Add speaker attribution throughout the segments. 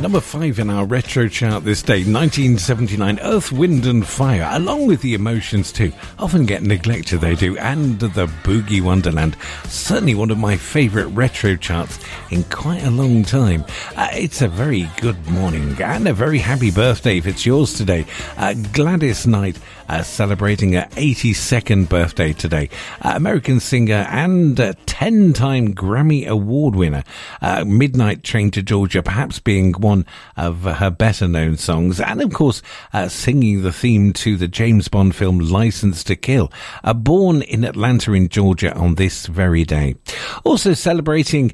Speaker 1: Number 5 in our retro chart this day, 1979, Earth, Wind and Fire, along with the Emotions too. Often get neglected, they do, and the Boogie Wonderland. Certainly one of my favourite retro charts in quite a long time. It's a very good morning and a very happy birthday if it's yours today. Gladys Knight celebrating her 82nd birthday today. American singer and 10-time Grammy Award winner. Midnight Train to Georgia perhaps being one of her better known songs, and of course singing the theme to the James Bond film License to Kill. Born in Atlanta in Georgia on this very day. Also celebrating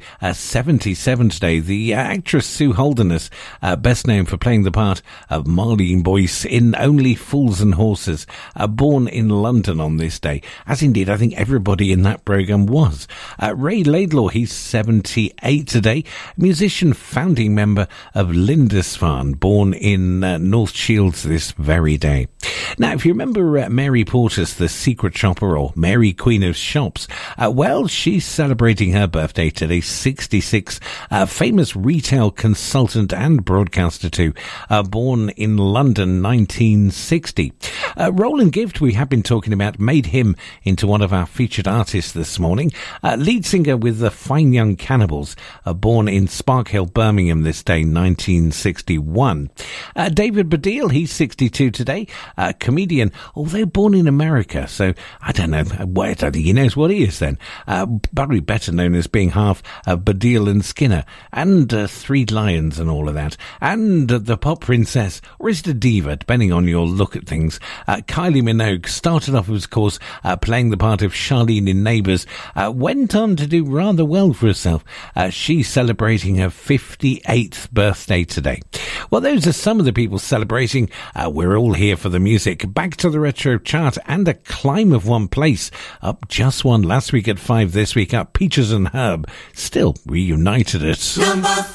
Speaker 1: 77 today, the actress Sue Holderness, best known for playing the part of Marlene Boyce in Only Fools and Horses, born in London on this day, as indeed I think everybody in that programme was. Ray Laidlaw, he's 78 today, musician, founding member of Lindisfarne, born in North Shields this very day. Now, if you remember Mary Portas, the secret shopper, or Mary Queen of Shops, well, she's celebrating her birthday today, 66, famous retail consultant and broadcaster too, born in London, 1960. Roland Gift, we have been talking about, made him into one of our featured artists this morning. Lead singer with the Fine Young Cannibals, born in Spark Hill, Birmingham this day, 1961. David Baddiel, he's 62 today, comedian, although born in America, so I don't know, I don't think he knows what he is then. Probably better known as being half Baddiel and Skinner, and Three Lions and all of that, and the pop princess, or is it a diva, depending on your look at things. Kylie Minogue started off, of course, playing the part of Charlene in Neighbours, went on to do rather well for herself. She's celebrating her 58th birthday today. Well, those are some of the people celebrating. We're all here for the music. Back to the retro chart and a climb of one place. Up just one last week at 5, this week up Peaches and Herb. Still reunited at number